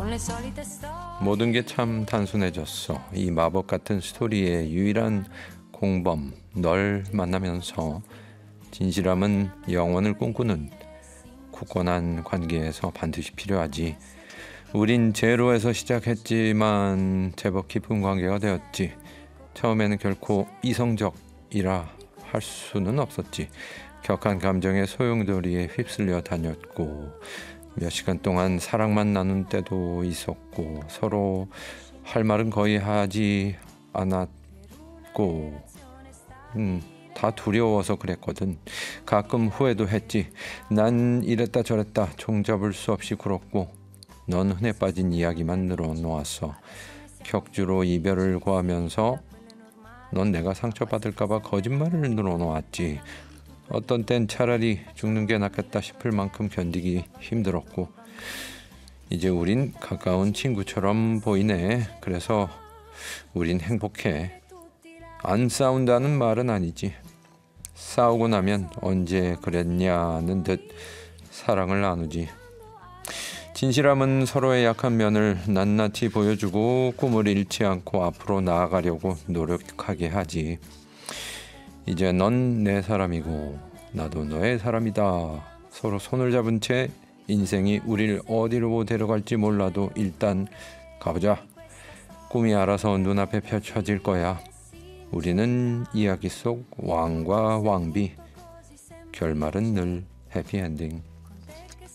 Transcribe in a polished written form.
모든 게 참 단순해졌어. 이 마법 같은 스토리의 유일한 공범, 널 만나면서 진실함은 영원을 꿈꾸는 굳건한 관계에서 반드시 필요하지. 우린 제로에서 시작했지만 제법 깊은 관계가 되었지. 처음에는 결코 이성적이라 할 수는 없었지. 격한 감정의 소용돌이에 휩쓸려 다녔고 몇 시간 동안 사랑만 나눈 때도 있었고 서로 할 말은 거의 하지 않았고 다 두려워서 그랬거든. 가끔 후회도 했지. 난 이랬다 저랬다 종잡을 수 없이 굴었고 넌 흔해 빠진 이야기만 늘어놓았어. 격주로 이별을 구하면서 넌 내가 상처받을까봐 거짓말을 늘어놓았지. 어떤 땐 차라리 죽는 게 낫겠다 싶을 만큼 견디기 힘들었고 이제 우린 가까운 친구처럼 보이네. 그래서 우린 행복해. 안 싸운다는 말은 아니지. 싸우고 나면 언제 그랬냐는 듯 사랑을 나누지. 진실함은 서로의 약한 면을 낱낱이 보여주고 꿈을 잃지 않고 앞으로 나아가려고 노력하게 하지. 이제 넌 내 사람이고 나도 너의 사람이다. 서로 손을 잡은 채 인생이 우릴 어디로 데려갈지 몰라도 일단 가보자. 꿈이 알아서 눈앞에 펼쳐질 거야. 우리는 이야기 속 왕과 왕비. 결말은 늘 해피엔딩.